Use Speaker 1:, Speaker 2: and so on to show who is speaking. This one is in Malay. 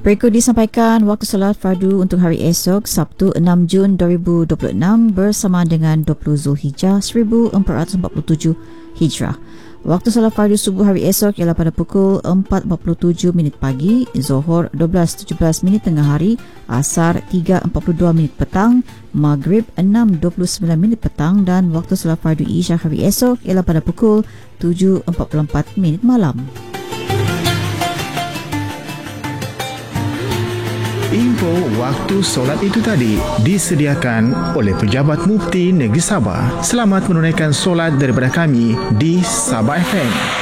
Speaker 1: Berikut disampaikan waktu solat fardu untuk hari esok, Sabtu 6 Jun 2026 bersama dengan 20 Zulhijjah 1447 Hijrah. Waktu solat fardu subuh hari esok ialah pada pukul 4.47 minit pagi, Zohor 12.17 minit tengah hari, Asar 3.42 minit petang, Maghrib 6.29 minit petang dan waktu solat fardu Isya hari esok ialah pada pukul 7.44 minit malam.
Speaker 2: Info waktu solat itu tadi disediakan oleh Pejabat Mufti Negeri Sabah. Selamat menunaikan solat daripada kami di Sabah FM.